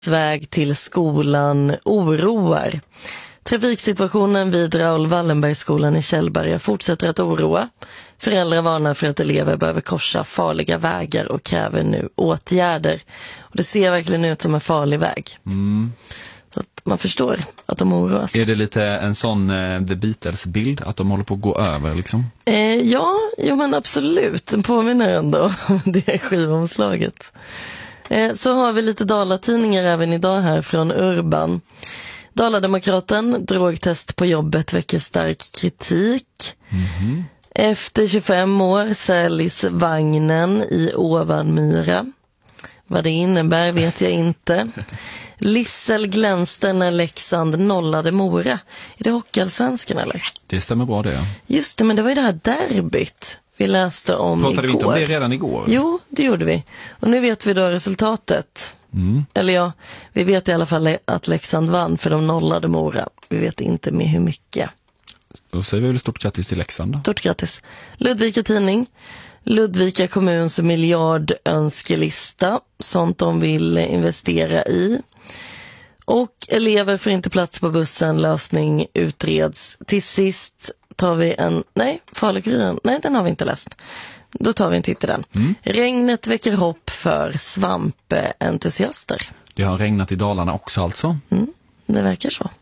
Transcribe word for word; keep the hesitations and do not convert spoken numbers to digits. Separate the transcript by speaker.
Speaker 1: Väg till skolan oroar. Trafiksituationen vid Raoul Wallenbergsskolan i Källberga fortsätter att oroa. Föräldrar varnar för att elever behöver korsa farliga vägar och kräver nu åtgärder. Och det ser verkligen ut som en farlig väg.
Speaker 2: Mm.
Speaker 1: Så att man förstår att de oroas.
Speaker 2: Är det lite en sån eh, The Beatles-bild att de håller på att gå över liksom?
Speaker 1: Eh, ja, jo men absolut. Den påminner ändå om det skivomslaget. Eh, så har vi lite dalatidningar även idag här från Urban. Dalademokraten, drogtest på jobbet väcker stark kritik. Mm-hmm. Efter tjugofem år säljs vagnen i Ovanmyra. Vad det innebär vet jag inte. Lissel glänste när Leksand nollade Mora. Är det Hockeyallsvenskan eller?
Speaker 2: Det stämmer bra det.
Speaker 1: Just det, men det var ju det här derbyt vi läste om
Speaker 2: Pratade
Speaker 1: igår.
Speaker 2: vi inte om det redan igår?
Speaker 1: Jo, det gjorde vi. Och nu vet vi då resultatet. Mm. Eller ja, vi vet i alla fall att Leksand vann för de nollade Mora. Vi vet inte med hur mycket.
Speaker 2: Då säger vi väl stort grattis till Leksand då.
Speaker 1: Stort grattis. Ludvika tidning. Ludvika kommuns miljardönskelista. Sånt de vill investera i. Och elever får inte plats på bussen. Lösning utreds. Till sist tar vi en... Nej, Falukuren. Nej, den har vi inte läst. Då tar vi en titt i den. Mm. Regnet väcker hopp för svampentusiaster.
Speaker 2: Det har regnat i Dalarna också alltså.
Speaker 1: Mm, det verkar så.